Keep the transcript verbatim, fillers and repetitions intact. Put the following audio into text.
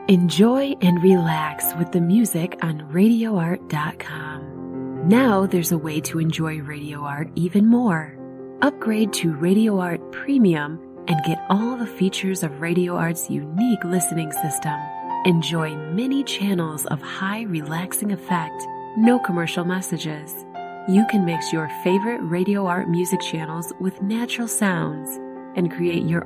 Enjoy and relax with the music on radio art dot com. Now there's a way to enjoy Radio Art even more. Upgrade to Radio Art Premium and get all the features of Radio Art's unique listening system. Enjoy many channels of high relaxing effect, no commercial messages. You can mix your favorite Radio Art music channels with natural sounds and create your